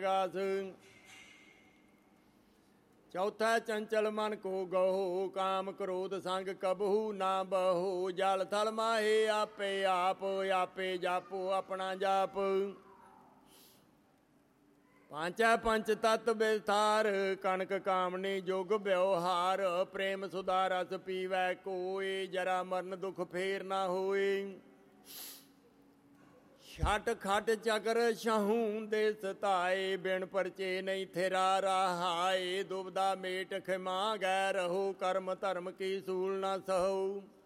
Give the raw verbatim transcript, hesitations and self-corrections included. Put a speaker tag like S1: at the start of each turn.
S1: प्रगास। चौथा चंचल मन को गहो, काम क्रोध संग कबहू ना बहो। जल थल माहे आपे आप, आपे जापो अपना जाप। पांचै पंच तत्त विस्तार, कनक कामनी जोग व्यवहार। प्रेम सुधा रस पीवै कोय, जरा मरण दुख फेर ना होए। छट खट चकर छहूं दे सताए, बिन परचे नहीं थेरा रहाए। दुबदा मेट खिमा गै रहो, कर्म धर्म की सूल न सहो।